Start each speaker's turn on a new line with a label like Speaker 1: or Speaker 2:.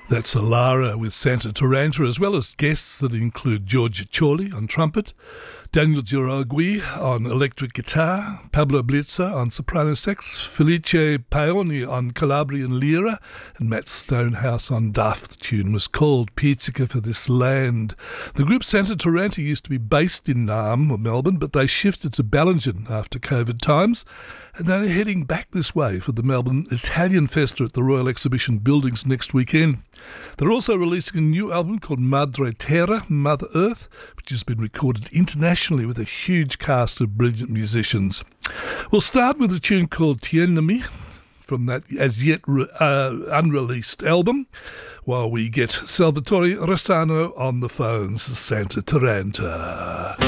Speaker 1: That's Alara with Santa Taranta, as well as guests that include Giorgio Ciorli on trumpet, Daniel Giragui on electric guitar, Pablo Blitzer on soprano sax, Felice Paoni on Calabrian lira, and Matt Stonehouse on duff. The tune was called Pizzica for This Land. The group Santa Taranta used to be based in Naarm or Melbourne, but they shifted to Ballingen after COVID times, and they're heading back this way for the Melbourne Italian Festa at the Royal Exhibition Buildings next weekend. They're also releasing a new album called Madre Terra, Mother Earth, which has been recorded internationally with a huge cast of brilliant musicians. We'll start with a tune called Tienami from that as yet unreleased album, while we get Salvatore Rossano on the phones, Santa Taranta.